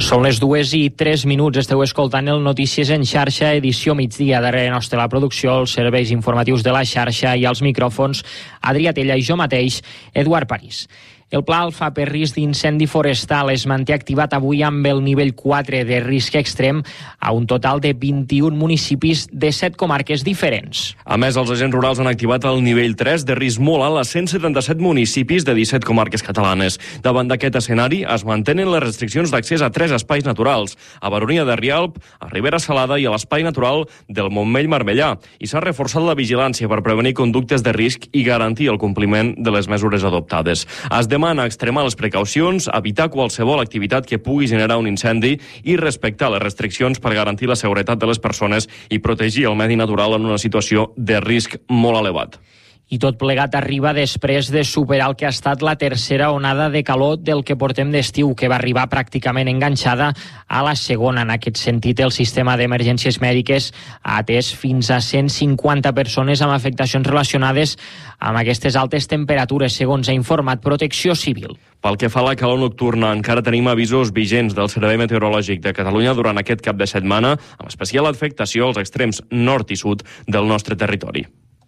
Són les 2:03. Esteu escoltant el Notícies en xarxa, edició migdia. Darrere nostre la producció, els serveis informatius de la xarxa i als micròfons, Adrià Tella i jo mateix, Eduard París. El Pla Alfa per risc d'incendi forestal es manté activat avui amb el nivell 4 de risc extrem a un total de 21 municipis de 7 comarques diferents. A més, els agents rurals han activat el nivell 3 de risc molt alt a 177 municipis de 17 comarques catalanes. Davant d'aquest escenari, es mantenen les restriccions d'accés a 3 espais naturals, a Baronia de Rialb, a Ribera Salada i a l'espai natural del Montmell-Marmellà, i s'ha reforçat la vigilància per prevenir conductes de risc i garantir el compliment de les mesures adoptades. Es demana extremar les precaucions, evitar qualsevol activitat que pugui generar un incendi i respectar les restriccions per garantir la seguretat de les persones i protegir el medi natural en una situació de risc molt elevat. I tot plegat arriba després de superar el que ha estat la tercera onada de calor del que portem d'estiu, que va arribar pràcticament enganxada a la segona. En aquest sentit, el sistema d'emergències mèdiques ha atès fins a 150 persones amb afectacions relacionades amb aquestes altes temperatures, segons ha informat Protecció Civil. Pel que fa a la calor nocturna, encara tenim avisos vigents del Servei Meteorològic de Catalunya durant aquest cap de setmana, amb especial afectació als extrems nord i sud del nostre territori.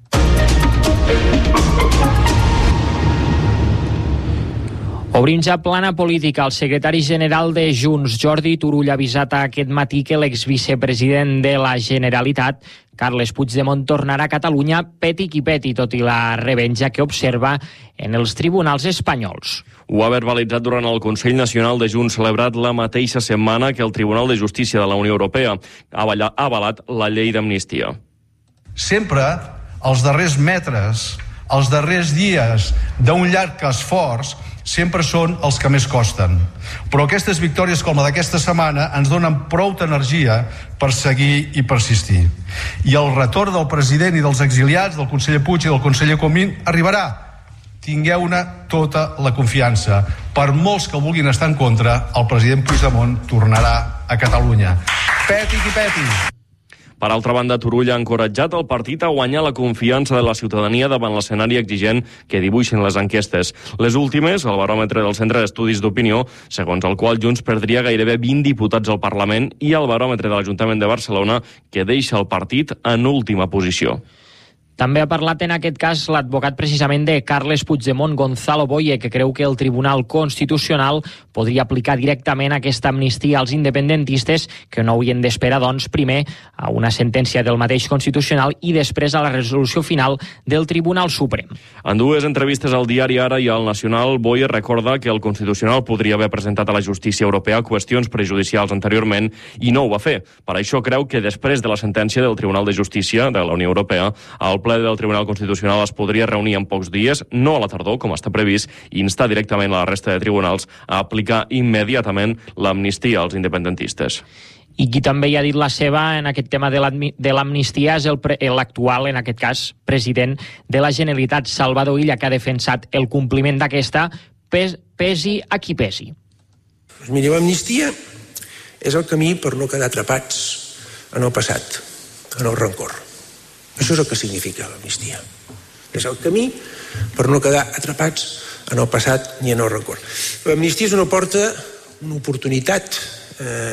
Obrim ja plana política. El secretari general de Junts, Jordi Turull, ha avisat aquest matí que l'exvicepresident de la Generalitat, Carles Puigdemont, tornarà a Catalunya peti qui peti, tot i la revenja que observa en els tribunals espanyols. Ho ha verbalitzat durant el Consell Nacional de Junts celebrat la mateixa setmana que el Tribunal de Justícia de la Unió Europea ha avalat la llei d'amnistia. Sempre els darrers metres, els darrers dies d'un llarg esforç, sempre són els que més costen. Però aquestes victòries com la d'aquesta setmana ens donen prou energia per seguir i persistir. I el retorn del president i dels exiliats, del conseller Puig i del conseller Comín, arribarà. Tingueu-ne tota la confiança. Per molts que vulguin estar en contra, el president Puigdemont tornarà a Catalunya. Peti qui peti. Per altra banda, Turull ha encoratjat el partit a guanyar la confiança de la ciutadania davant l'escenari exigent que dibuixen les enquestes. Les últimes, el baròmetre del Centre d'Estudis d'Opinió, segons el qual Junts perdria gairebé 20 diputats al Parlament, i el baròmetre de l'Ajuntament de Barcelona, que deixa el partit en última posició. També ha parlat en aquest cas l'advocat precisament de Carles Puigdemont, Gonzalo Boye, que creu que el Tribunal Constitucional podria aplicar directament aquesta amnistia als independentistes, que no haurien d'esperar, doncs, primer a una sentència del mateix Constitucional i després a la resolució final del Tribunal Suprem. En dues entrevistes al diari Ara i al Nacional, Boye recorda que el Constitucional podria haver presentat a la justícia europea qüestions prejudicials anteriorment i no ho va fer. Per això creu que després de la sentència del Tribunal de Justícia de la Unió Europea, el ple del Tribunal Constitucional es podria reunir en pocs dies, no a la tardor, com està previst, i instar directament a la resta de tribunals a aplicar immediatament l'amnistia als independentistes. I qui també hi ha dit la seva en aquest tema de l'amnistia és l'actual, en aquest cas, president de la Generalitat, Salvador Illa, que ha defensat el compliment d'aquesta, pesi a qui pesi. Doncs miri, l'amnistia és el camí per no quedar atrapats en el passat, en el rancor. Això és el que significa l'amnistia. És el camí per no quedar atrapats en el passat ni en el rancor. L'amnistia és una porta, una oportunitat